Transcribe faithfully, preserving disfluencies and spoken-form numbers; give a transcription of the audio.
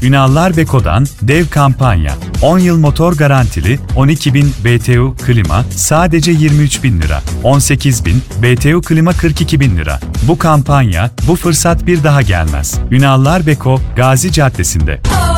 Ünallar Beko'dan dev kampanya. on yıl motor garantili on iki bin B T U klima sadece yirmi üç bin lira. on sekiz bin B T U klima kırk iki bin lira. Bu kampanya, bu fırsat bir daha gelmez. Ünallar Beko, Gazi Caddesi'nde.